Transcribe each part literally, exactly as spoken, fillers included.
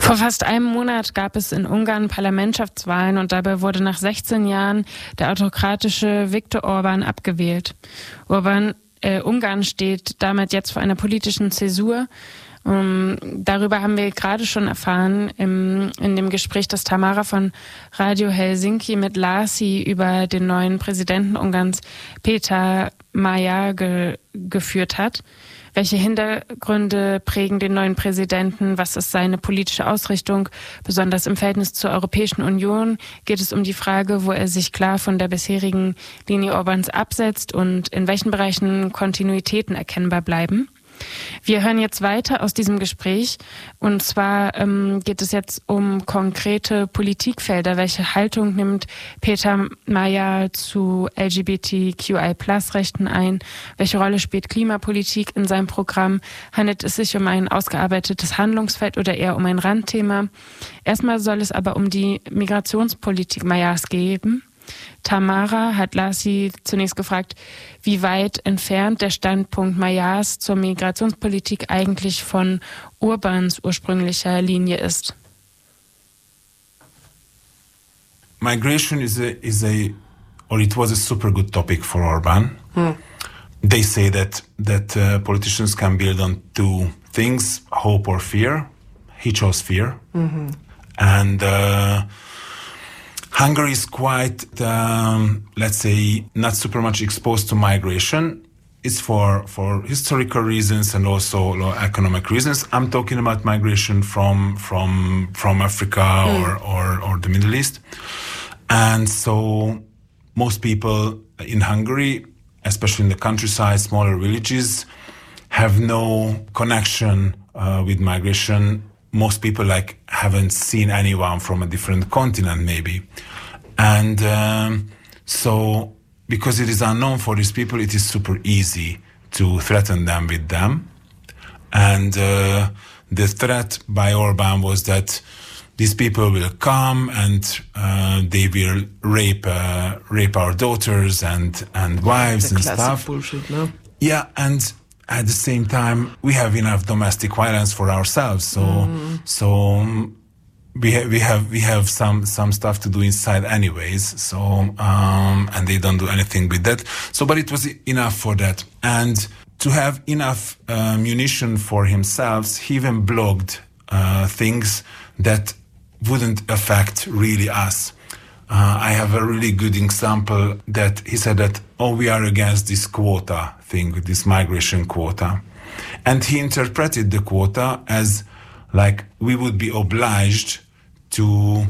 Vor fast einem Monat gab es in Ungarn Parlamentschaftswahlen und dabei wurde nach sechzehn Jahren der autokratische Viktor Orbán abgewählt. Orbán, äh, Ungarn steht damit jetzt vor einer politischen Zäsur. Um, darüber haben wir gerade schon erfahren im, in dem Gespräch, das Tamara von Radio Helsinki mit László über den neuen Präsidenten Ungarns, Péter Magyar, ge, geführt hat. Welche Hintergründe prägen den neuen Präsidenten? Was ist seine politische Ausrichtung? Besonders im Verhältnis zur Europäischen Union geht es um die Frage, wo er sich klar von der bisherigen Linie Orbáns absetzt und in welchen Bereichen Kontinuitäten erkennbar bleiben. Wir hören jetzt weiter aus diesem Gespräch und zwar ähm, geht es jetzt um konkrete Politikfelder. Welche Haltung nimmt Péter Magyar zu L G B T Q I Plus Rechten ein? Welche Rolle spielt Klimapolitik in seinem Programm? Handelt es sich um ein ausgearbeitetes Handlungsfeld oder eher um ein Randthema? Erstmal soll es aber um die Migrationspolitik Magyars gehen. Tamara hat László zunächst gefragt, wie weit entfernt der Standpunkt Magyars zur Migrationspolitik eigentlich von Orbáns ursprünglicher Linie ist. Migration is a, is a, or it was a super good topic for Orbán. Hmm. They say that, that uh, politicians can build on two things, hope or fear. He chose fear. Mm-hmm. And uh, Hungary is quite, um, let's say, not super much exposed to migration. It's for, for historical reasons and also economic reasons. I'm talking about migration from from from Africa mm. or, or, or the Middle East. And so most people in Hungary, especially in the countryside, smaller villages, have no connection uh, with migration. Most people like haven't seen anyone from a different continent maybe. And um, so because it is unknown for these people, it is super easy to threaten them with them. And uh, the threat by Orbán was that these people will come and uh, they will rape uh, rape our daughters and, and wives the and classic stuff. Bullshit, no? Yeah, and at the same time, we have enough domestic violence for ourselves. So, mm. so um, we ha- we have we have some some stuff to do inside, anyways. So, um, and they don't do anything with that. So, but it was enough for that, and to have enough uh, munition for himself, he even blogged uh, things that wouldn't affect really us. Uh, I have a really good example that he said that, oh, we are against this quota thing, this migration quota. And he interpreted the quota as like we would be obliged to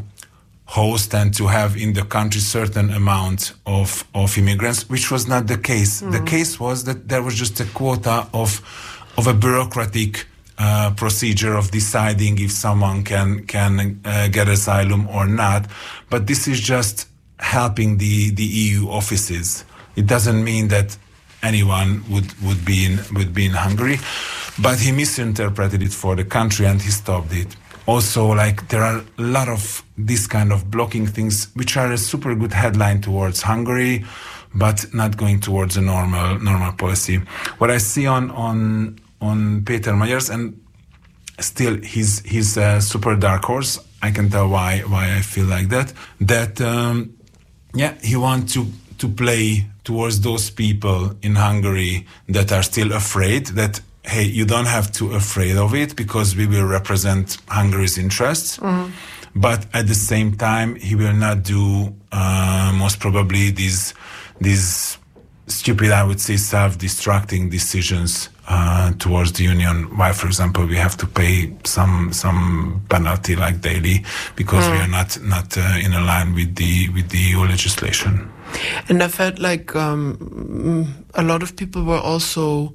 host and to have in the country certain amount of, of immigrants, which was not the case. Mm. The case was that there was just a quota of, of a bureaucratic Uh, procedure of deciding if someone can can uh, get asylum or not, but this is just helping the the E U offices. It doesn't mean that anyone would would be in would be in Hungary, but he misinterpreted it for the country and he stopped it. Also, like there are a lot of this kind of blocking things, which are a super good headline towards Hungary, but not going towards a normal normal policy. What I see on on on Péter Magyar's, and still he's he's a super dark horse. I can tell why why I feel like that. That um, yeah, he wants to to play towards those people in Hungary that are still afraid. That hey, you don't have to afraid of it because we will represent Hungary's interests. Mm-hmm. But at the same time, he will not do uh, most probably these these stupid, I would say, self-destructing decisions uh, towards the union. Why, for example, we have to pay some some penalty like daily because mm. we are not not uh, in line with the with the E U legislation. And I felt like um, a lot of people were also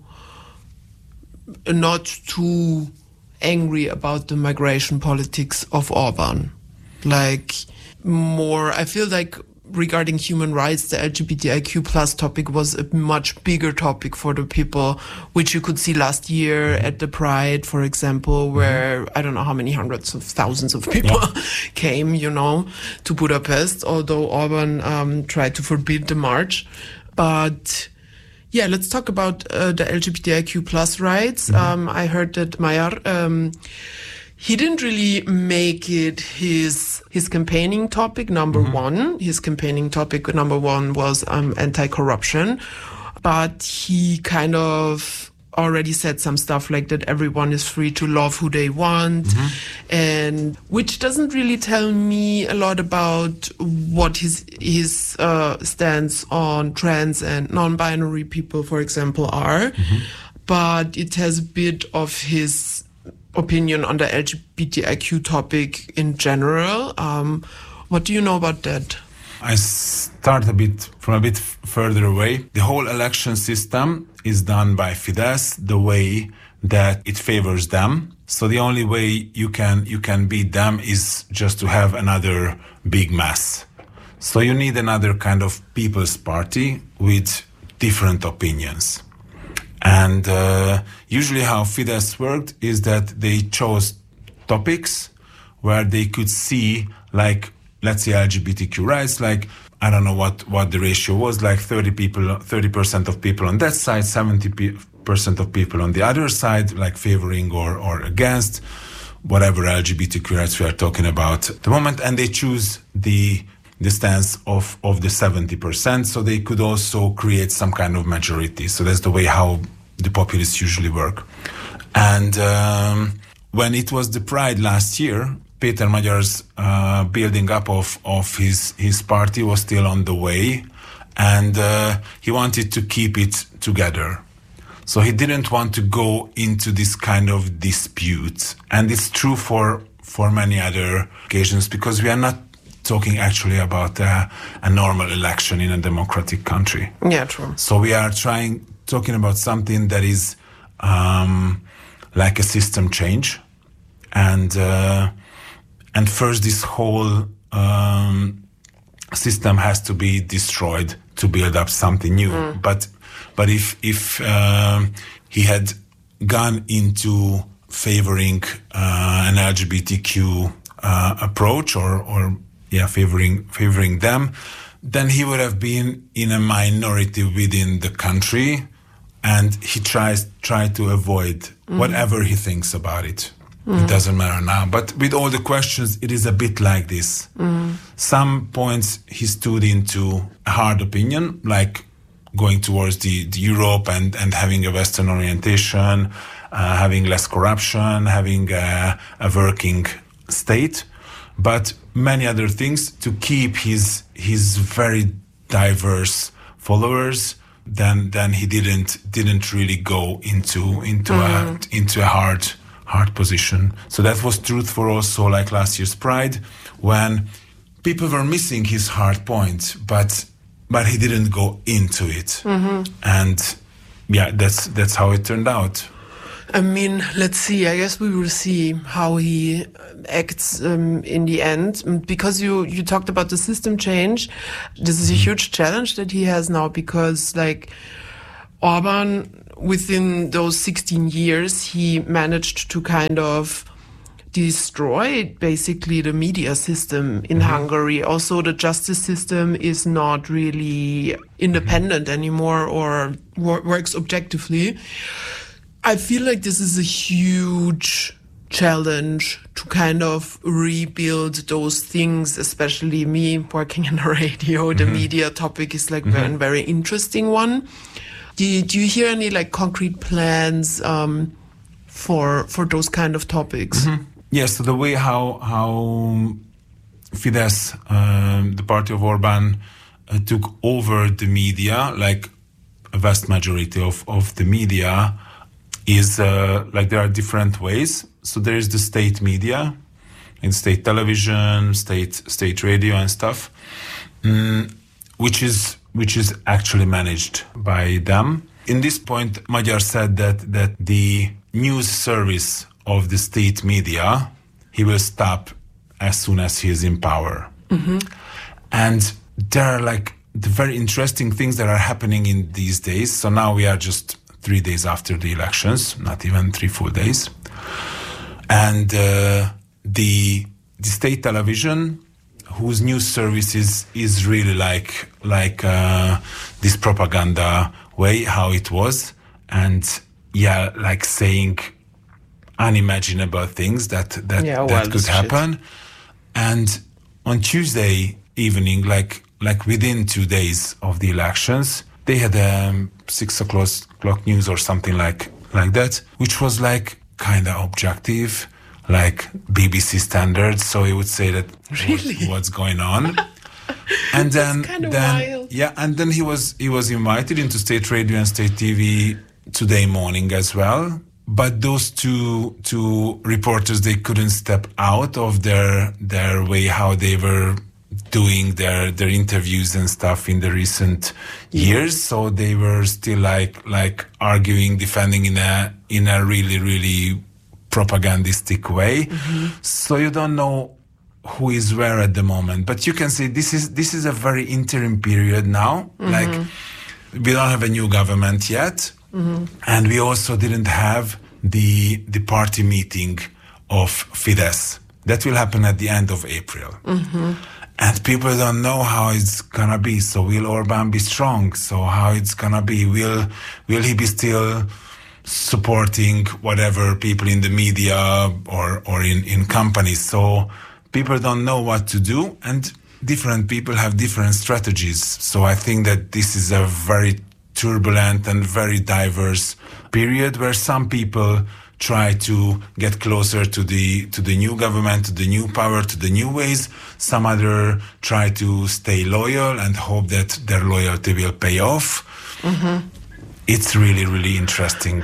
not too angry about the migration politics of Orbán. Like more, I feel like regarding human rights, the L G B T I Q plus topic was a much bigger topic for the people, which you could see last year at the Pride, for example, where I don't know how many hundreds of thousands of people yeah. came, you know, to Budapest, although Orbán um, tried to forbid the march. But yeah, let's talk about uh, the L G B T I Q plus rights. Mm-hmm. Um, I heard that Magyar um, he didn't really make it his his campaigning topic number mm-hmm. one. His campaigning topic number one was um, anti-corruption, but he kind of already said some stuff like that everyone is free to love who they want, mm-hmm. and which doesn't really tell me a lot about what his his uh, stance on trans and non-binary people, for example, are. Mm-hmm. But it has a bit of his opinion on the L G B T I Q topic in general. Um, what do you know about that? I start a bit from a bit f- further away. The whole election system is done by Fidesz the way that it favors them. So the only way you can you can beat them is just to have another big mass. So you need another kind of people's party with different opinions. And uh, usually how Fidesz worked is that they chose topics where they could see, like, let's say L G B T Q rights, like, I don't know what, what the ratio was, like thirty people, thirty percent of people on that side, seventy percent of people on the other side, like favoring or, or against whatever L G B T Q rights we are talking about at the moment. And they choose the the stance of, of the seventy percent, so they could also create some kind of majority. So that's the way how the populists usually work. And um, when it was the Pride last year, Péter Magyar's uh, building up of, of his, his party was still on the way, and uh, he wanted to keep it together. So he didn't want to go into this kind of dispute. And it's true for, for many other occasions, because we are not talking actually about uh, a normal election in a democratic country. Yeah, true. So we are trying, talking about something that is um, like a system change. And uh, and first this whole um, system has to be destroyed to build up something new. Mm. But but if, if uh, he had gone into favoring uh, an L G B T Q uh, approach or, or yeah, favoring favoring them, then he would have been in a minority within the country, and he tries try to avoid mm-hmm. whatever he thinks about it. Mm-hmm. It doesn't matter now. But with all the questions, it is a bit like this. Mm-hmm. Some points he stood into a hard opinion, like going towards the, the Europe and, and having a Western orientation, uh, having less corruption, having a, a working state. But many other things to keep his his very diverse followers, then then he didn't didn't really go into into mm. a into a hard hard position. So that was truth for also like last year's Pride, when people were missing his hard point, but but he didn't go into it. Mm-hmm. And yeah, that's that's how it turned out. I mean, let's see. I guess we will see how he acts um, in the end. Because you, you talked about the system change. This is a huge challenge that he has now, because like Orban, within those sixteen years, he managed to kind of destroy basically the media system in mm-hmm. Hungary. Also, the justice system is not really independent mm-hmm. anymore or wor- works objectively. I feel like this is a huge challenge to kind of rebuild those things, especially me working in the radio. The mm-hmm. media topic is like mm-hmm. a very, very interesting one. Do you, do you hear any like concrete plans um, for for those kind of topics? Mm-hmm. Yes, so the way how how Fidesz, um, the party of Orban, uh, took over the media, like a vast majority of, of the media, is uh, like there are different ways. So there is the state media, and state television, state state radio and stuff, mm, which is which is actually managed by them. In this point, Magyar said that that the news service of the state media he will stop as soon as he is in power. Mm-hmm. And there are like the very interesting things that are happening in these days. So now we are just three days after the elections, not even three full days. And uh, the the state television, whose news service is, is really like, like uh, this propaganda way, how it was. And yeah, like saying unimaginable things that that, yeah, that well, could happen. Shit. And on Tuesday evening, like like within two days of the elections, they had a um, six o'clock news or something like like that, which was like kind of objective, like B B C standards. So he would say that really? what, what's going on. And then, then wild. yeah, and then he was he was invited into state radio and state T V today morning as well. But those two two reporters, they couldn't step out of their their way how they were doing their their interviews and stuff in the recent years. So they were still like like arguing, defending in a in a really really propagandistic way. Mm-hmm. So you don't know who is where at the moment, but you can see this is this is a very interim period now. Mm-hmm. Like we don't have a new government yet, mm-hmm. and we also didn't have the the party meeting of Fidesz. That will happen at the end of April, mm-hmm. and people don't know how it's gonna be. So will Orbán be strong? So how it's gonna be? Will will he be still supporting whatever people in the media or or in in companies? So people don't know what to do, and different people have different strategies. So I think that this is a very turbulent and very diverse period where some people try to get closer to the to the new government, to the new power, to the new ways. Some other try to stay loyal and hope that their loyalty will pay off. Mm-hmm. It's really, really interesting.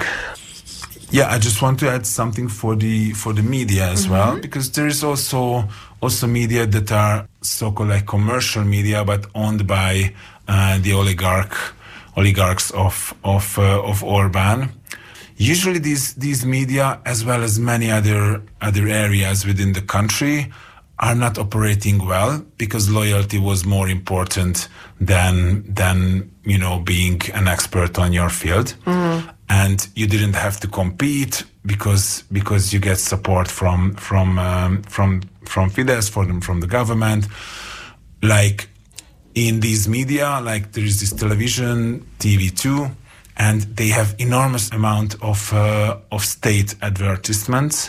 Yeah, I just want to add something for the for the media as mm-hmm. well, because there is also also media that are so-called like commercial media, but owned by uh, the oligarch oligarchs of of uh, of Orbán. Usually, these these media, as well as many other other areas within the country, are not operating well because loyalty was more important than than you know being an expert on your field. Mm-hmm. And you didn't have to compete because because you get support from from um, from from Fidesz, from from the government. Like in these media, like there is this television, T V two, and they have enormous amount of uh, of state advertisements,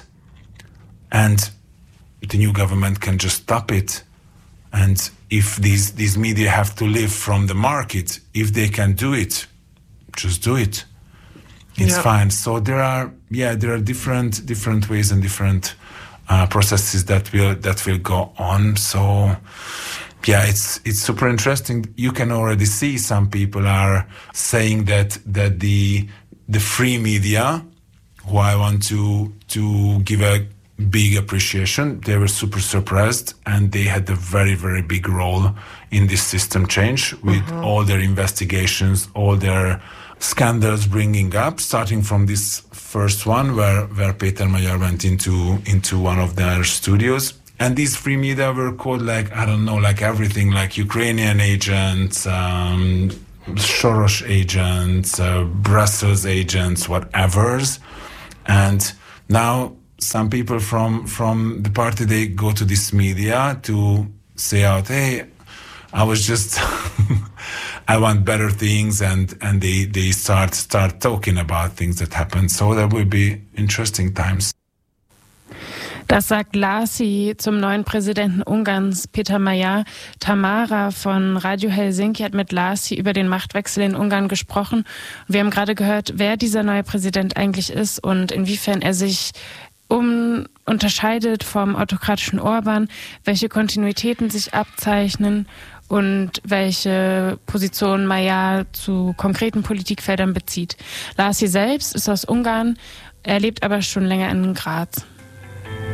and the new government can just stop it. And if these these media have to live from the market, if they can do it, just do it. It's yeah. fine. So there are, yeah, there are different different ways and different uh, processes that will that will go on. So, yeah, it's it's super interesting. You can already see some people are saying that that the the free media, who I want to to give a big appreciation, they were super surprised, and they had a very very big role in this system change with mm-hmm. all their investigations, all their scandals bringing up, starting from this first one where where Péter Magyar went into into one of their studios, and these free media were called like I don't know, like everything, like Ukrainian agents, um, Soros agents, uh, Brussels agents, whatever's, and now some people from from the party, they go to this media to say out, hey, I was just I want better things, and, and they, they start start talking about things that happen. So that will be interesting times. Das sagt László zum neuen Präsidenten Ungarns, Péter Magyar. Tamara von Radio Helsinki hat mit László über den Machtwechsel in Ungarn gesprochen. Wir haben gerade gehört, wer dieser neue Präsident eigentlich ist und inwiefern er sich um, unterscheidet vom autokratischen Orbán, welche Kontinuitäten sich abzeichnen und welche Position Magyar zu konkreten Politikfeldern bezieht. László selbst ist aus Ungarn, er lebt aber schon länger in Graz.